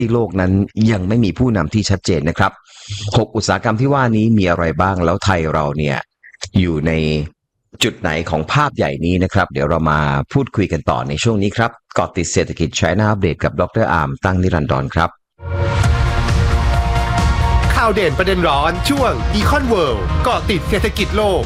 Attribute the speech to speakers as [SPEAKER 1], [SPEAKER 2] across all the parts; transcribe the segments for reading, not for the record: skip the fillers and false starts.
[SPEAKER 1] ที่โลกนั้นยังไม่มีผู้นำที่ชัดเจนนะครับ6อุตสาหกรรมที่ว่านี้มีอะไรบ้างแล้วไทยเราเนี่ยอยู่ในจุดไหนของภาพใหญ่นี้นะครับเดี๋ยวเรามาพูดคุยกันต่อในช่วงนี้ครับเกาะติดเศรษฐกิจ China Update กับดร.อาร์มตั้งนิรันดรครับ
[SPEAKER 2] ข่าวเด่นประเด็นร้อนช่วง Econ World เกาะติดเศรษฐกิจโลก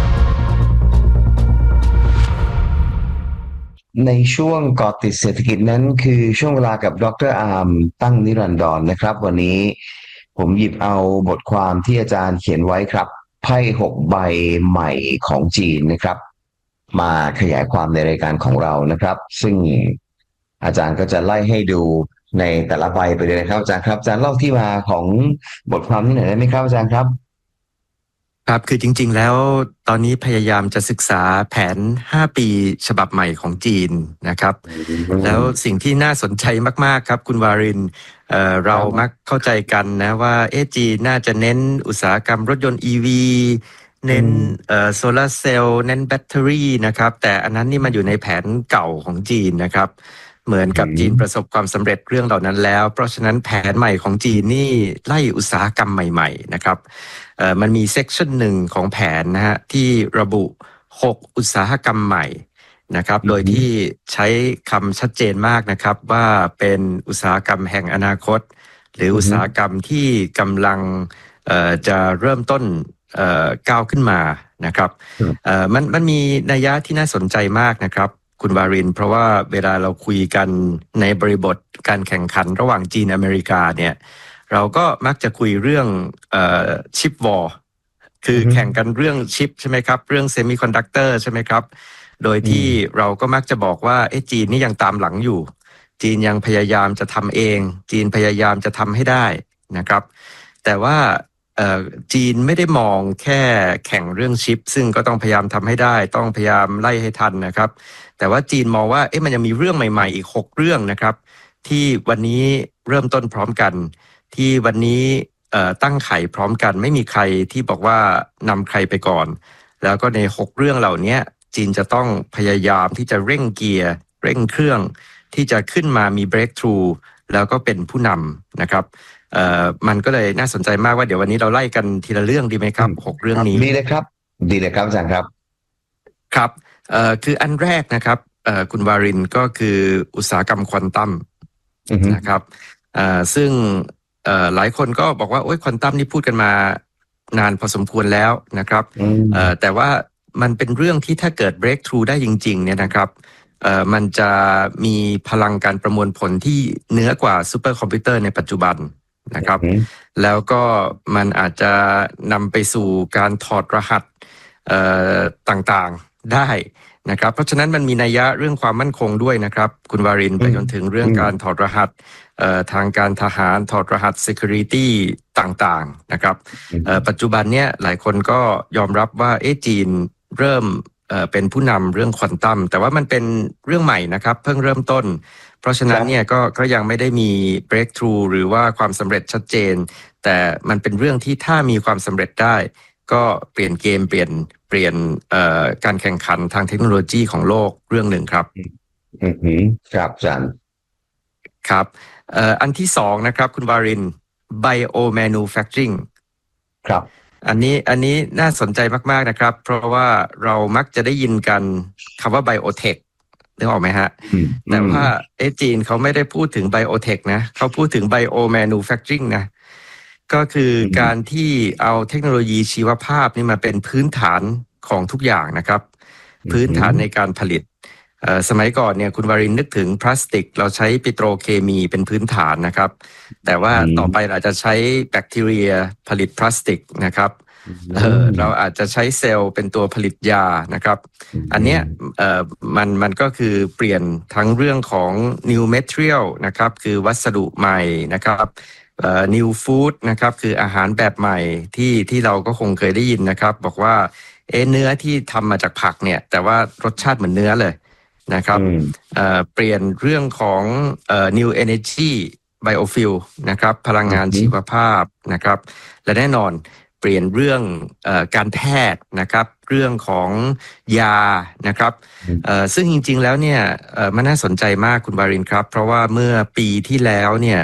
[SPEAKER 1] ในช่วงเกาะติดเศรษฐกิจนั้นคือช่วงเวลากับดร.อาร์มตั้งนิรันดรนะครับวันนี้ผมหยิบเอาบทความที่อาจารย์เขียนไว้ครับไพ่6ใบใหม่ของจีนนะครับมาขยายความในรายการของเรานะครับซึ่งอาจารย์ก็จะไล่ให้ดูในแต่ละใบไปเลยนะครับอาจารย์ครับอาจารย์เล่าที่มาของบทความนี้หน่อยได้ไหมครับอาจารย์ครับ
[SPEAKER 3] ครับคือจริงๆแล้วตอนนี้พยายามจะศึกษาแผน5ปีฉบับใหม่ของจีนนะครับแล้วสิ่งที่น่าสนใจมากๆครับคุณวารินเรามักเข้าใจกันนะว่าจีนน่าจะเน้นอุตสาหกรรมรถยนต์ EV เน้นโซลาร์เซลล์เน้นแบตเตอรี่นะครับแต่อันนั้นนี่มันอยู่ในแผนเก่าของจีนนะครับเหมือนกับจีนประสบความสำเร็จเรื่องเหล่านั้นแล้วเพราะฉะนั้นแผนใหม่ของจีนนี่ไล่อุตสาหกรรมใหม่ๆนะครับมันมีเซกชันหนึ่งของแผนนะฮะที่ระบุ6อุตสาหกรรมใหม่นะครับโดยที่ใช้คำชัดเจนมากนะครับว่าเป็นอุตสาหกรรมแห่งอนาคตหรืออุตสาหกรรมที่กำลังจะเริ่มต้นก้าวขึ้นมานะครับมันมีนัยยะที่น่าสนใจมากนะครับคุณวารินเพราะว่าเวลาเราคุยกันในบริบทการแข่งขันระหว่างจีนอเมริกาเนี่ยเราก็มักจะคุยเรื่องชิปวอร์คือแข่งกันเรื่องชิปใช่ไหมครับเรื่องเซมิคอนดักเตอร์ใช่ไหมครับโดยที่เราก็มักจะบอกว่าจีนนี่ยังตามหลังอยู่จีนยังพยายามจะทำเองจีนพยายามจะทำให้ได้นะครับแต่ว่าจีนไม่ได้มองแค่แข่งเรื่องชิปซึ่งก็ต้องพยายามทำให้ได้ต้องพยายามไล่ให้ทันนะครับแต่ว่าจีนมองว่ามันยังมีเรื่องใหม่ๆอีก6เรื่องนะครับที่วันนี้เริ่มต้นพร้อมกันที่วันนี้ตั้งไข่พร้อมกันไม่มีใครที่บอกว่านำใครไปก่อนแล้วก็ใน6เรื่องเหล่านี้จีนจะต้องพยายามที่จะเร่งเกียร์เร่งเครื่องที่จะขึ้นมามี breakthrough แล้วก็เป็นผู้นำนะครับมันก็เลยน่าสนใจมากว่าเดี๋ยววันนี้เราไล่กันทีละเรื่องดีไหมครับ6เรื่องนี้
[SPEAKER 1] ดีเลยครับดีเลยครับอาจารย์ครับ
[SPEAKER 3] ครับคืออันแรกนะครับคุณวารินก็คืออุตสาหกรรมควอนตัมนะครับซึ่งหลายคนก็บอกว่าโอ้ยควอนตัมนี่พูดกันมานานพอสมควรแล้วนะครับแต่ว่ามันเป็นเรื่องที่ถ้าเกิด breakthrough ได้จริงๆเนี่ยนะครับมันจะมีพลังการประมวลผลที่เหนือกว่าซูเปอร์คอมพิวเตอร์ในปัจจุบันนะครับแล้วก็มันอาจจะนำไปสู่การถอดรหัสต่างๆได้นะครับเพราะฉะนั้นมันมีนัยยะเรื่องความมั่นคงด้วยนะครับคุณวารินไปจนถึงเรื่องการถอดรหัสทางการทหารถอดรหัส security ต่างๆนะครับปัจจุบันเนี้ยหลายคนก็ยอมรับว่าจีนเริ่มเป็นผู้นำเรื่องควอนตัมแต่ว่ามันเป็นเรื่องใหม่นะครับเพิ่งเริ่มต้นเพราะฉะนั้นเนี่ยก็ยังไม่ได้มี breakthrough หรือว่าความสำเร็จชัดเจนแต่มันเป็นเรื่องที่ถ้ามีความสำเร็จได้ก็เปลี่ยนเกมเปลี่ยนการแข่งขันทางเทคโนโลยีของโลกเรื่องหนึ่งครับ
[SPEAKER 1] ครับอาจารย์
[SPEAKER 3] ครับอันที่สองนะครับคุณวาริน bio manufacturing
[SPEAKER 1] ครับ
[SPEAKER 3] อันนี้น่าสนใจมากๆนะครับเพราะว่าเรามักจะได้ยินกันคำว่า biotech นึกออกไหมฮะแต่ว่าจีนเขาไม่ได้พูดถึง biotech นะเขาพูดถึง bio manufacturing นะก็คือการที่เอาเทคโนโลยีชีวภาพนี่มาเป็นพื้นฐานของทุกอย่างนะครับพื้นฐานในการผลิตสมัยก่อนเนี่ยคุณวารินนึกถึงพลาสติกเราใช้ปิโตรเคมีเป็นพื้นฐานนะครับแต่ว่าต่อไปเราจะใช้แบคทีเรียผลิตพลาสติกนะครับเราอาจจะใช้เซลล์เป็นตัวผลิตยานะครับอันเนี้ยมันก็คือเปลี่ยนทั้งเรื่องของ new material นะครับคือวัสดุใหม่นะครับnew food นะครับคืออาหารแบบใหม่ที่เราก็คงเคยได้ยินนะครับบอกว่าเนื้อที่ทำมาจากผักเนี่ยแต่ว่ารสชาติเหมือนเนื้อเลยนะครับเปลี่ยนเรื่องของnew energy biofuel นะครับพลังงานชีวภาพนะครับและแน่นอนเปลี่ยนเรื่องการแพทย์นะครับเรื่องของยานะครับซึ่งจริงๆแล้วเนี่ยมันน่าสนใจมากคุณวารินครับเพราะว่าเมื่อปีที่แล้วเนี่ย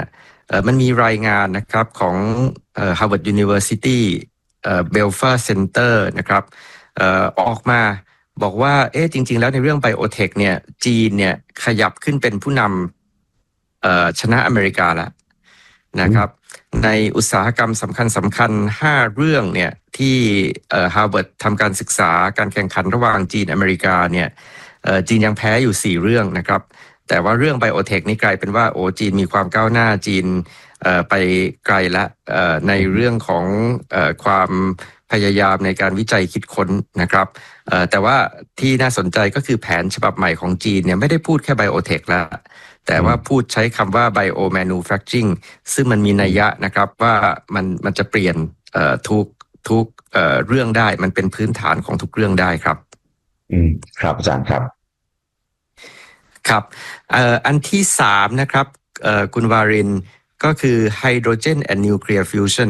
[SPEAKER 3] มันมีรายงานนะครับของHarvard University Belfer Center นะครับออกมาบอกว่าจริงๆแล้วในเรื่องไบโอเทคเนี่ยจีนเนี่ยขยับขึ้นเป็นผู้นำชนะอเมริกาแล้วนะครับในอุตสาหกรรมสำคัญ5เรื่องเนี่ยที่Harvard ทำการศึกษาการแข่งขันระหว่างจีนอเมริกาเนี่ยจีนยังแพ้อยู่4เรื่องนะครับแต่ว่าเรื่องไบโอเทคนี่กลายเป็นว่าจีนมีความก้าวหน้าจีนไปไกลละในเรื่องของความพยายามในการวิจัยคิดค้นนะครับแต่ว่าที่น่าสนใจก็คือแผนฉบับใหม่ของจีนเนี่ยไม่ได้พูดแค่ไบโอเทคแล้วแต่ว่าพูดใช้คำว่า bio manufacturing ซึ่งมันมีนัยยะนะครับว่ามันจะเปลี่ยนทุกเรื่องได้มันเป็นพื้นฐานของทุกเรื่องได้ครับ
[SPEAKER 1] ครับอาจารย์ครับ
[SPEAKER 3] ครับอันที่3นะครับคุณวารินก็คือ hydrogen and nuclear fusion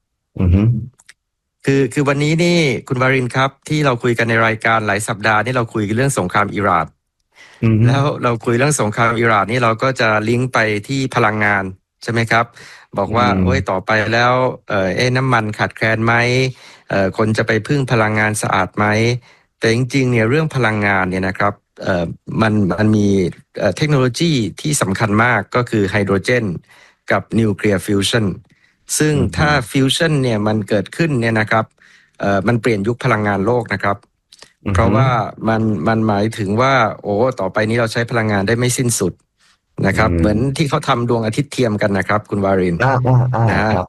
[SPEAKER 3] คือวันนี้นี่คุณวารินครับที่เราคุยกันในรายการหลายสัปดาห์นี่เราคุยเรื่องสงครามอิหร่านแล้วเราคุยเรื่องสงครามอิหร่านนี่เราก็จะลิงก์ไปที่พลังงานใช่ไหมครับบอกว่าต่อไปแล้วน้ำมันขาดแคลนไหมคนจะไปพึ่งพลังงานสะอาดไหมแต่จริงๆเนี่ยเรื่องพลังงานเนี่ยนะครับมันมีเทคโนโลยีที่สำคัญมากก็คือไฮโดรเจนกับนิวเคลียร์ฟิวชั่นซึ่งถ้าฟิวชั่นเนี่ยมันเกิดขึ้นเนี่ยนะครับมันเปลี่ยนยุคพลังงานโลกนะครับเพราะว่ามันหมายถึงว่าต่อไปนี้เราใช้พลังงานได้ไม่สิ้นสุดนะครับเหมือนที่เขาทำดวงอาทิตย์เทียมกันนะครับคุณวาริน
[SPEAKER 1] นะครับ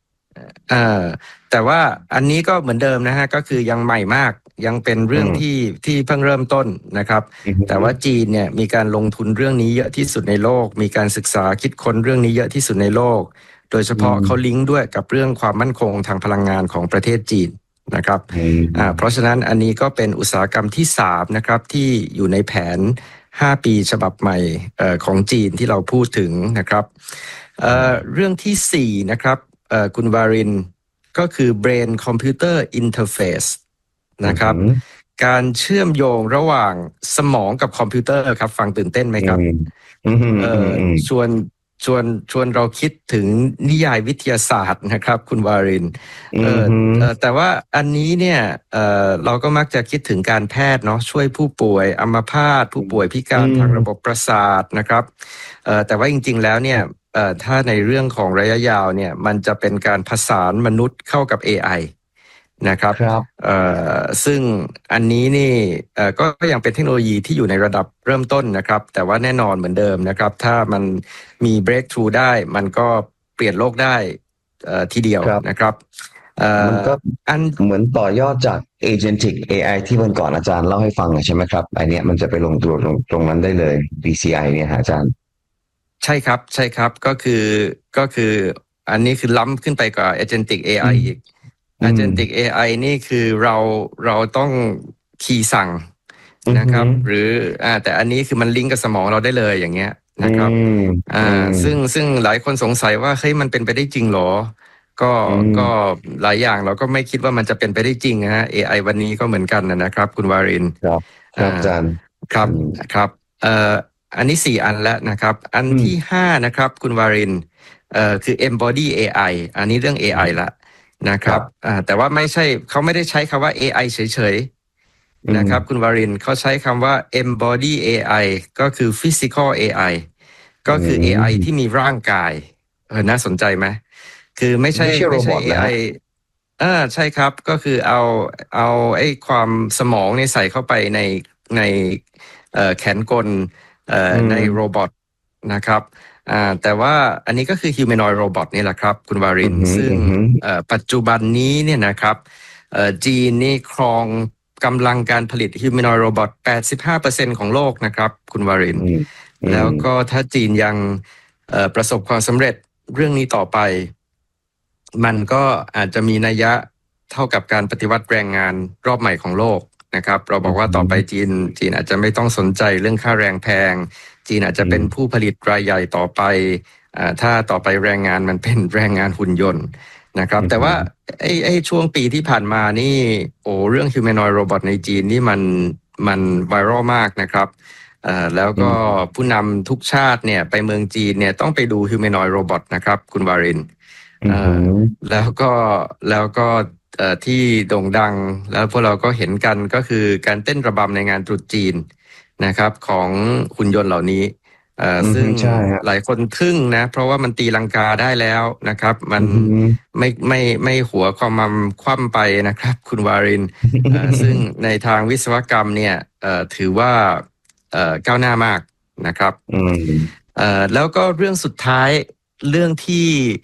[SPEAKER 3] แต่ว่าอันนี้ก็เหมือนเดิมนะฮะก็คือยังใหม่มากยังเป็นเรื่องที่เพิ่งเริ่มต้นนะครับแต่ว่าจีนเนี่ยมีการลงทุนเรื่องนี้เยอะที่สุดในโลกมีการศึกษาคิดค้นเรื่องนี้เยอะที่สุดในโลกโดยเฉพาะเขาลิงก์ด้วยกับเรื่องความมั่นคงทางพลังงานของประเทศจีนนะครับเพราะฉะนั้นอันนี้ก็เป็นอุตสาหกรรมที่3นะครับที่อยู่ในแผน5ปีฉบับใหม่ของจีนที่เราพูดถึงนะครับเรื่องที่4นะครับคุณวารินก็คือ brain computer interface นะครับการเชื่อมโยงระหว่างสมองกับคอมพิวเตอร์ครับฟังตื่นเต้นไหมครับชวนเราคิดถึงนิยายวิทยาศาสตร์นะครับคุณวารินแต่ว่าอันนี้เนี่ยเราก็มักจะคิดถึงการแพทย์เนาะช่วยผู้ป่วยอัมพาตผู้ป่วยพิการทางระบบประสาทนะครับแต่ว่าจริงๆแล้วเนี่ยถ้าในเรื่องของระยะยาวเนี่ยมันจะเป็นการผสานมนุษย์เข้ากับ AI นะครับซึ่งอันนี้นี่ก็ยังเป็นเทคโนโลยีที่อยู่ในระดับเริ่มต้นนะครับแต่ว่าแน่นอนเหมือนเดิมนะครับถ้ามันมี breakthrough ได้มันก็เปลี่ยนโลกได้ทีเดียวนะครับ
[SPEAKER 1] มันก็เหมือนต่อยอดจาก agentic AI ที่วันก่อนอาจารย์เล่าให้ฟังใช่ไหมครับไอเนี้ยมันจะไปลงตัวตรงนั้นได้เลย BCI เนี่ยอาจารย์
[SPEAKER 3] ใช่ครับก็คืออันนี้คือล้ำขึ้นไปกว่า agentic AI อีกAgentic AI นี่คือเราต้องคีย์สั่งนะครับหรือแต่อันนี้คือมันลิงก์กับสมองเราได้เลยอย่างเงี้ยนะครับซึ่งหลายคนสงสัยว่าเฮ้ยมันเป็นไปได้จริงหรอก็หลายอย่างเราก็ไม่คิดว่ามันจะเป็นไปได้จริงนะฮะ AI วันนี้ก็เหมือนกันนะครับคุณวาริน
[SPEAKER 1] ครับอาจารย์
[SPEAKER 3] ครับอันนี้4อันแล้วนะครับอันที่5นะครับคุณวารินคือ embody AI อันนี้เรื่อง AI ละนะครับแต่ว่าเขาไม่ได้ใช้คำว่า AI เฉยๆนะครับคุณวารินเขาใช้คำว่า embody AI ก็คือ physical AI ก็คือ AI ที่มีร่างกายน่าสนใจไหมคือไม่ใช่ AI ใช่ครับก็คือเอาไอ้ความสมองเนี่ยใส่เข้าไปในแขนกลในโรบอทนะครับแต่ว่าอันนี้ก็คือ humanoid robot นี่แหละครับคุณวารินซึ่งปัจจุบันนี้เนี่ยนะครับจีนนี่ครองกำลังการผลิต humanoid robot 85% ของโลกนะครับคุณวารินแล้วก็ถ้าจีนยังประสบความสำเร็จเรื่องนี้ต่อไปมันก็อาจจะมีนัยยะเท่ากับการปฏิวัติแรงงานรอบใหม่ของโลกนะครับเราบอกว่าต่อไปจีนอาจจะไม่ต้องสนใจเรื่องค่าแรงแพงจีนอาจจะเป็นผู้ผลิตรายใหญ่ต่อไปถ้าต่อไปแรงงานมันเป็นแรงงานหุ่นยนต์นะครับแต่ว่าไอ้ช่วงปีที่ผ่านมานี่เรื่อง humanoid robot ในจีนนี่มันไวรัลมากนะครับแล้วก็ผู้นำทุกชาติเนี่ยไปเมืองจีนเนี่ยต้องไปดู humanoid robot นะครับคุณวารินแล้วก็ที่โด่งดังแล้วพวกเราก็เห็นกันก็คือการเต้นระบำในงานตรุษจีนนะครับของหุ่นยนต์เหล่านี้ซึ่งหลายคนทึ่งนะเพราะว่ามันตีลังกาได้แล้วนะครับมันไม่หัวความมันคว่ำไปนะครับคุณวาริน ซึ่งในทางวิศวกรรมเนี่ยถือว่าก้าวหน้ามากนะครับแล้วก็เรื่องสุดท้ายเรื่องที่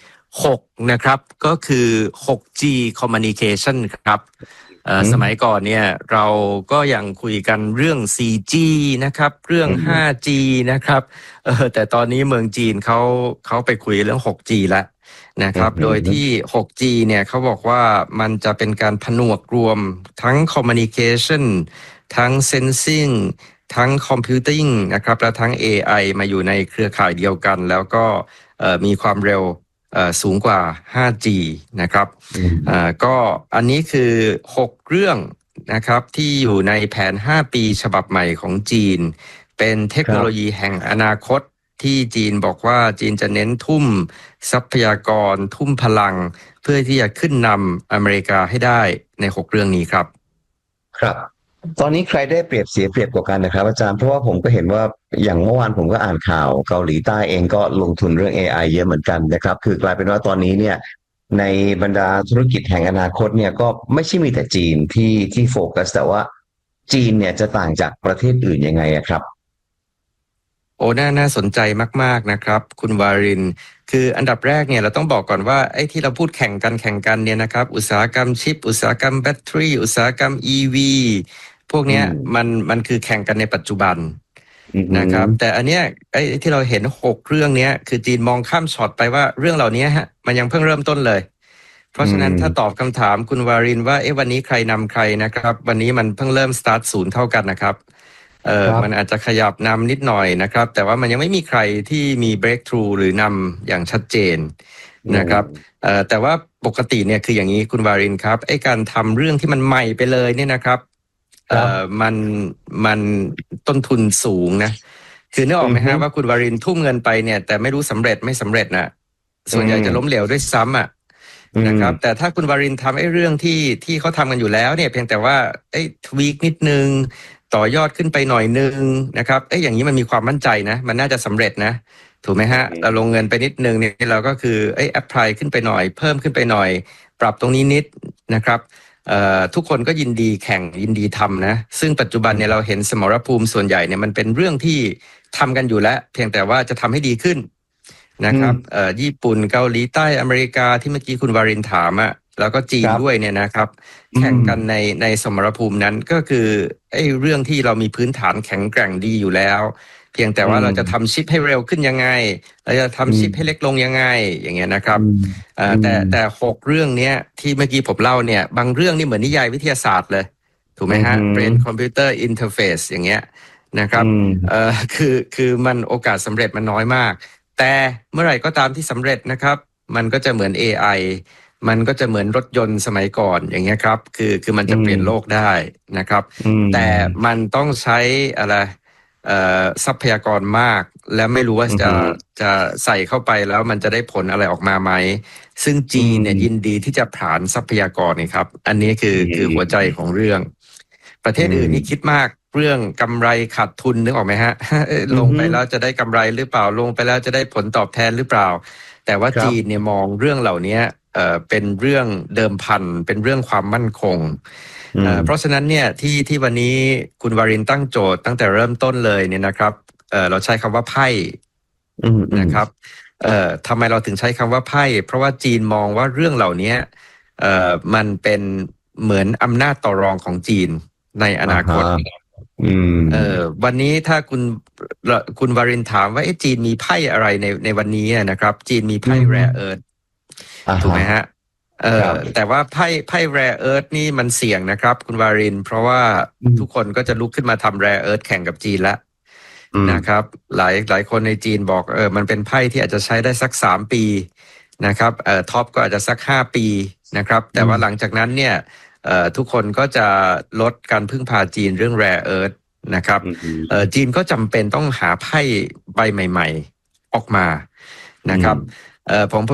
[SPEAKER 3] 6นะครับก็คือ 6G communication ครับสมัยก่อนเนี่ยเราก็ยังคุยกันเรื่อง 4G นะครับเรื่อง 5G นะครับแต่ตอนนี้เมืองจีนเขาไปคุยเรื่อง 6G แล้วนะครับโดยที่ 6G เนี่ยเขาบอกว่ามันจะเป็นการผนวกรวมทั้ง communication ทั้ง sensing ทั้ง computing นะครับและทั้ง AI มาอยู่ในเครือข่ายเดียวกันแล้วก็มีความเร็วสูงกว่า 5G นะครับก็อันนี้คือ6เรื่องนะครับที่อยู่ในแผน5ปีฉบับใหม่ของจีนเป็นเทคโนโลยีแห่งอนาคตที่จีนบอกว่าจีนจะเน้นทุ่มทรัพยากรทุ่มพลังเพื่อที่จะขึ้นนำอเมริกาให้ได้ใน6เรื่องนี้ครับ
[SPEAKER 1] ครับตอนนี้ใครได้เปรียบเสียเปรียบกว่ากันนะครับอาจารย์เพราะว่าผมก็เห็นว่าอย่างเมื่อวานผมก็อ่านข่าวเกาหลีใต้เองก็ลงทุนเรื่อง AI เยอะเหมือนกันนะครับคือกลายเป็นว่าตอนนี้เนี่ยในบรรดาธุรกิจแห่งอนาคตเนี่ยก็ไม่ใช่มีแต่จีนที่โฟกัสแต่ว่าจีนเนี่ยจะต่างจากประเทศอื่นยังไงครับ
[SPEAKER 3] โอ้น่าสนใจมากๆนะครับคุณวารินคืออันดับแรกเนี่ยเราต้องบอกก่อนว่าไอ้ที่เราพูดแข่งกันเนี่ยนะครับอุตสาหกรรมชิปอุตสาหกรรมแบตเตอรี่อุตสาหกรรม EV พวกเนี้ยมันคือแข่งกันในปัจจุบันนะครับแต่อันเนี้ยไอ้ที่เราเห็น6เรื่องเนี้ยคือจีนมองข้ามช็อตไปว่าเรื่องเหล่านี้ฮะมันยังเพิ่งเริ่มต้นเลยเพราะฉะนั้นถ้าตอบคำถามคุณวารินว่าวันนี้ใครนำใครนะครับวันนี้มันเพิ่งเริ่มสตาร์ท0เท่ากันนะครับมันอาจจะขยับนำนิดหน่อยนะครับแต่ว่ามันยังไม่มีใครที่มี breakthrough หรือนำอย่างชัดเจนนะครับแต่ว่าปกติเนี่ยคืออย่างนี้คุณวารินครับไอ้การทำเรื่องที่มันใหม่ไปเลยเนี่ยนะครับมันต้นทุนสูงนะคือนึกออกไหมฮะว่าคุณวารินทุ่มเงินไปเนี่ยแต่ไม่รู้สำเร็จไม่สำเร็จนะส่วนใหญ่จะล้มเหลวด้วยซ้ำอ่ะนะครับแต่ถ้าคุณวารินทำไอ้เรื่องที่เขาทำกันอยู่แล้วเนี่ยเพียงแต่ว่าทวีคนิดนึงต่อยอดขึ้นไปหน่อยนึงนะครับอย่างนี้มันมีความมั่นใจนะมันน่าจะสำเร็จนะถูกไหมฮะเราลงเงินไปนิดนึงเนี่ยเราก็คือแอปพลายขึ้นไปหน่อยเพิ่มขึ้นไปหน่อยปรับตรงนี้นิดนะครับทุกคนก็ยินดีแข่งยินดีทำนะซึ่งปัจจุบันเนี่ยเราเห็นสมรภูมิส่วนใหญ่เนี่ยมันเป็นเรื่องที่ทำกันอยู่แล้วเพียงแต่ว่าจะทำให้ดีขึ้นนะครับญี่ปุ่นเกาหลีใต้อเมริกาที่เมื่อกี้คุณวารินถามอ่ะแล้วก็จีนด้วยเนี่ยนะครับแข่งกันในสมรภูมินั้นก็คือเรื่องที่เรามีพื้นฐานแข็งแกร่งดีอยู่แล้วเพียงแต่ว่าเราจะทำชิปให้เร็วขึ้นยังไงเราจะทำชิปให้เล็กลงยังไงอย่างเงี้ยนะครับแต่6เรื่องเนี้ยที่เมื่อกี้ผมเล่าเนี่ยบางเรื่องนี่เหมือนนิยายวิทยาศาสตร์เลยถูกไหมฮะ Brain Computer Interface อย่างเงี้ยนะครับคือมันโอกาสสำเร็จมันน้อยมากแต่เมื่อไหร่ก็ตามที่สำเร็จนะครับมันก็จะเหมือน AI มันก็จะเหมือนรถยนต์สมัยก่อนอย่างเงี้ยครับคือมันจะเปลี่ยนโลกได้นะครับแต่มันต้องใช้อะไรทรัพยากรมากและไม่รู้ว่าจะใส่เข้าไปแล้วมันจะได้ผลอะไรออกมาไหมซึ่งจีนเนี่ยยินดีที่จะผลาญทรัพยากรนี่ครับอันนี้คือหัวใจของเรื่องประเทศอื่นนี่คิดมากเรื่องกำไรขาดทุนนึกออกไหมฮะลงไปแล้วจะได้กำไรหรือเปล่าลงไปแล้วจะได้ผลตอบแทนหรือเปล่าแต่ว่าจีนเนี่ยมองเรื่องเหล่านี้เป็นเรื่องเดิมพันเป็นเรื่องความมั่นคงเพราะฉะนั้นเนี่ยที่วันนี้คุณวารินตั้งโจทย์ตั้งแต่เริ่มต้นเลยเนี่ยนะครับเราใช้คำว่าไพ่นะครับทำไมเราถึงใช้คำว่าไพ่เพราะว่าจีนมองว่าเรื่องเหล่านี้มันเป็นเหมือนอำนาจต่อรองของจีนในอนาคตวันนี้ถ้าคุณวารินถามว่าจีนมีไพ่อะไรในวันนี้นะครับจีนมีไพ่แรร์เอิร์ธถูกไหมฮะแต่ว่าไพ่แรร์เอิร์ธนี่มันเสี่ยงนะครับคุณวารินเพราะว่าทุกคนก็จะลุกขึ้นมาทำแรร์เอิร์ธแข่งกับจีนแล้วนะครับหลายคนในจีนบอกมันเป็นไพ่ที่อาจจะใช้ได้สัก3 ปีนะครับท็อปก็อาจจะสัก5 ปีนะครับแต่ว่าหลังจากนั้นเนี่ยทุกคนก็จะลดการพึ่งพาจีนเรื่อง rare earth นะครับจีนก็จำเป็นต้องหาไพ่ใบใหม่ๆออกมานะครับผม